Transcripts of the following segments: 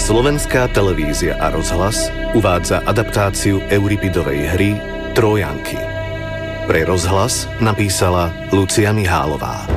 Slovenská televízia a rozhlas uvádza adaptáciu Euripidovej hry Trójanky. Pre rozhlas napísala Lucia Mihálová.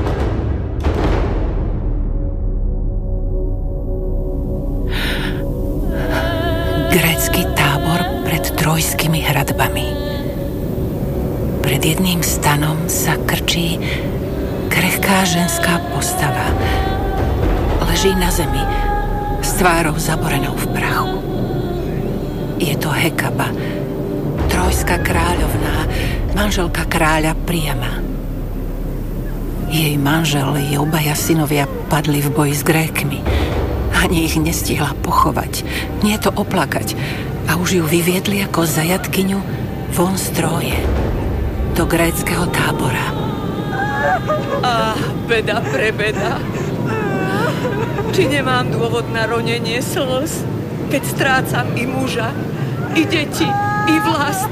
Grécky tábor pred trojskými hradbami. Pred jedným stanom sa krčí krehká ženská postava. Leží na zemi s tvárou zaborenou v prachu. Je to Hekaba, trojská kráľovná, manželka kráľa Priama. Jej manžel i obaja synovia padli v boji s Grékmi. Ani ich nestihla pochovať, nie to oplakať, a už ju vyviedli ako zajatkyňu von z Tróje do gréckeho tábora. Beda pre beda. Či nemám dôvod na ronenie slz, keď strácam i muža, i deti, i vlast?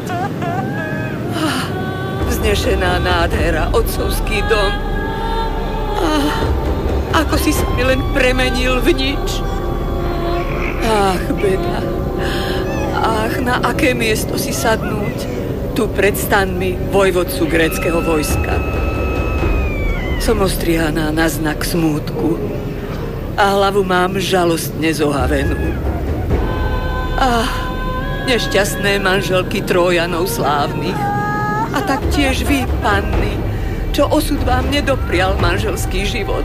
Vznešená nádhera, otcovský dom. Ako si sa mi len premenil v nič. Beda. Na aké miesto si sadnúť? Tu pred stanmi vojvodcu gréckeho vojska. Som ostrihaná na znak smútku a hlavu mám žalostne zohavenú. Nešťastné manželky Trójanov slávnych. A taktiež vy, panny, čo osud vám nedoprial manželský život.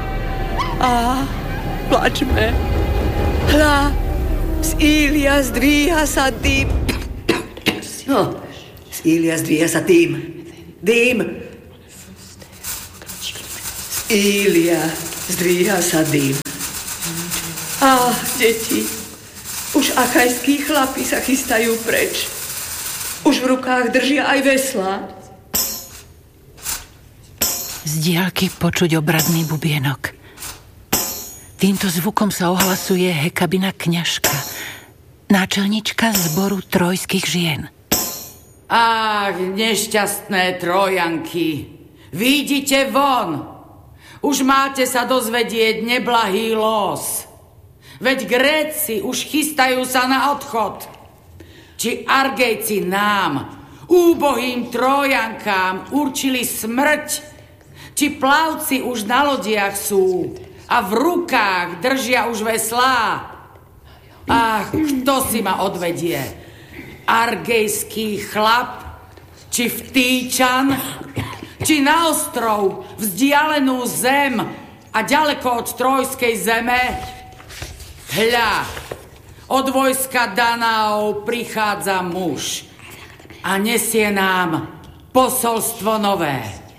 Plačme. Hľa, z Ília zdvíha sa dým. Z Ília zdvíha sa dým. Dým. Z Ília zdvíha sa dým. Deti, už achajskí chlapi sa chystajú preč. Už v rukách držia aj veslá. Z diaľky počuť obradný bubienok. Týmto zvukom sa ohlasuje Hekabina kňažka, náčelnička zboru trojských žien. Nešťastné Trójanky, výjdite von. Už máte sa dozvedieť neblahý los. Veď Gréci už chystajú sa na odchod. Či Argejci nám, úbohým Trójankám, určili smrť, či plavci už na lodiach sú a v rukách držia už veslá. Kto si ma odvedie? Argejský chlap? Či vtýčan? Či na ostrov, vzdialenú zem a ďaleko od trojskej zeme? Hľa, od vojska Danaov prichádza muž a nesie nám posolstvo nové.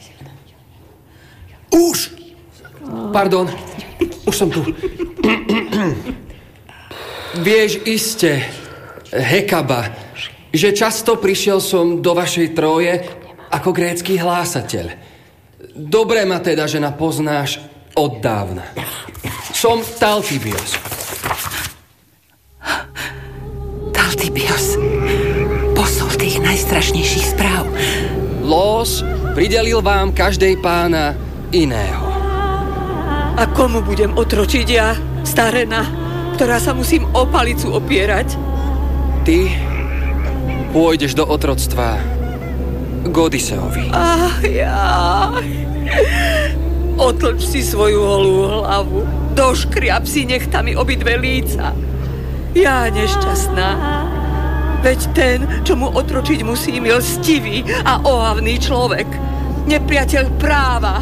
Pardon, už som tu. Vieš iste, Hekaba, že často prišiel som do vašej Tróje ako grécky hlásateľ. Dobre ma teda, že ma poznáš od dávna. Som Taltibios. Taltibios, posol tých najstrašnejších správ. Lós pridelil vám každej pána iného. A komu budem otročiť ja, starena, ktorá sa musím o palicu opierať? Ty pôjdeš do otroctva k Odiseovi. Otlč si svoju holú hlavu, doškriab si nechtami obidve líca. Ja nešťastná. Veď ten, čo mu otročiť musím, je lstivý a ohavný človek. Nepriateľ práva.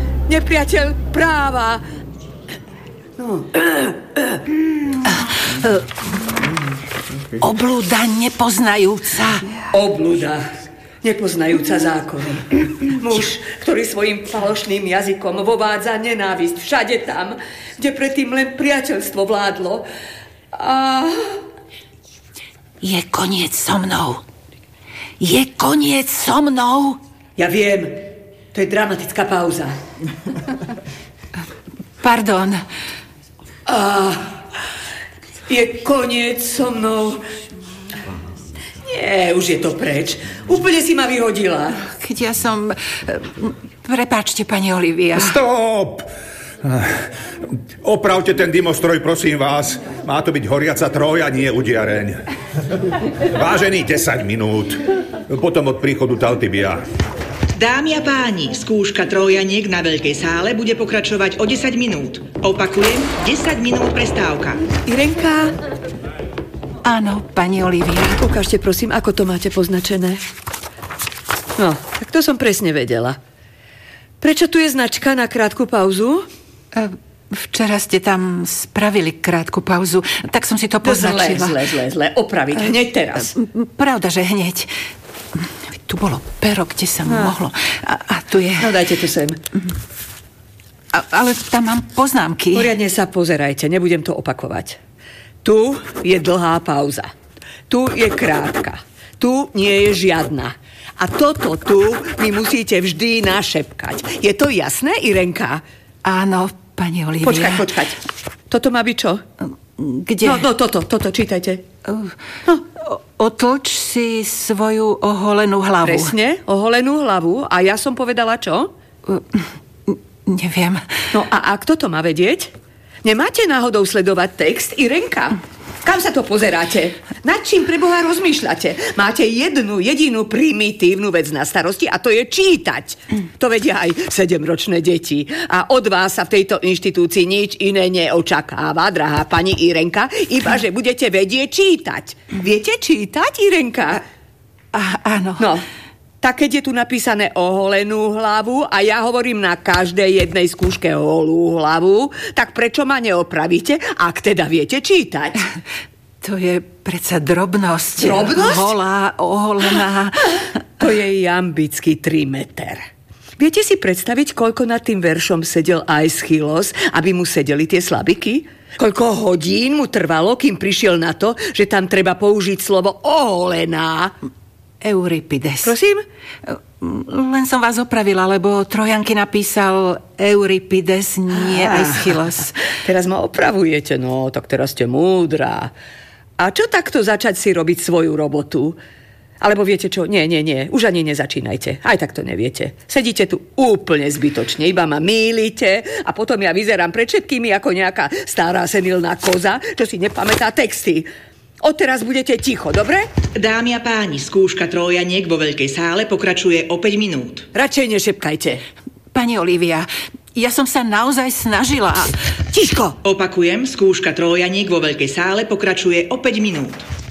Oblúda nepoznajúca. Oblúda nepoznajúca zákony. Muž, ktorý svojim falošným jazykom vovádza nenávisť všade tam, kde predtým len priateľstvo vládlo. Je koniec so mnou. Ja viem, to je dramatická pauza. Pardon. Je koniec so mnou. Nie, už je to preč. Úplne si ma vyhodila. Keď ja som... Prepáčte, pani Olivia. Stop! Opravte ten dymostroj, prosím vás. Má to byť horiaca Trója, nie udiareň. Vážený 10 minút. Potom od príchodu Taltibia. Dámy a páni, skúška trójaniek na veľkej sále bude pokračovať o 10 minút. Opakujem, 10 minút prestávka. Irenka? Áno, pani Olivia. Ukážte prosím, ako to máte poznačené. No, tak to som presne vedela. Prečo tu je značka na krátku pauzu? Včera ste tam spravili krátku pauzu, tak som si to poznačila. Zle. Opraviť hneď teraz. Pravda, že hneď. Tu bolo pero, kde sa mohlo. A tu je... No dajte to sem. Ale tam mám poznámky. Poriadne sa pozerajte, nebudem to opakovať. Tu je dlhá pauza. Tu je krátka. Tu nie je žiadna. A toto tu mi musíte vždy našepkať. Je to jasné, Irenka? Áno, pani Olivia. Počkať. Toto má byť čo? Kde? No, toto, čítajte. Otlč si svoju oholenú hlavu. Presne, oholenú hlavu. A ja som povedala čo? Neviem. No a kto to má vedieť? Nemáte náhodou sledovať text, Irenka? Kam sa to pozeráte? Nad čím pre Boha rozmýšľate? Máte jednu jedinú primitívnu vec na starosti a to je čítať. To vedia aj 7-ročné deti. A od vás sa v tejto inštitúcii nič iné neočakáva, drahá pani Irenka, iba že budete vedieť čítať. Viete čítať, Irenka? Áno. No, tak keď je tu napísané oholenú hlavu a ja hovorím na každej jednej skúške holú hlavu, tak prečo ma neopravíte, ak teda viete čítať? To je predsa drobnosť. Drobnosť? Holá, oholená. To je jambický 3 meter. Viete si predstaviť, koľko nad tým veršom sedel Aeschylos, aby mu sedeli tie slabiky? Koľko hodín mu trvalo, kým prišiel na to, že tam treba použiť slovo oholená? Euripides. Prosím? Len som vás opravila, lebo Trojanky napísal Euripides, nie Aeschylos. Teraz ma opravujete, no, tak teraz ste múdra. A čo takto začať si robiť svoju robotu? Alebo viete čo? Nie, už ani nezačínajte. Aj tak to neviete. Sedíte tu úplne zbytočne, iba ma mýlite a potom ja vyzerám pred všetkými ako nejaká stará senilná koza, čo si nepamätá texty. Odteraz budete ticho, dobre? Dámy a páni, skúška trójaniek vo veľkej sále pokračuje o 5 minút. Radšej nešepkajte. Pani Olivia, ja som sa naozaj snažila. Tiško! Opakujem, skúška trójaniek vo veľkej sále pokračuje o 5 minút.